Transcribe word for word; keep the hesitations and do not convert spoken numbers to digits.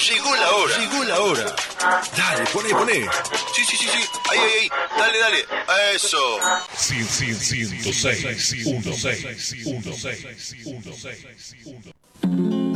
Llegó la hora. Llegó la hora. Dale, poné, poné. Sí, sí, sí, sí. Ahí, ahí, ahí. Dale, dale. Eso. ciento seis punto seis.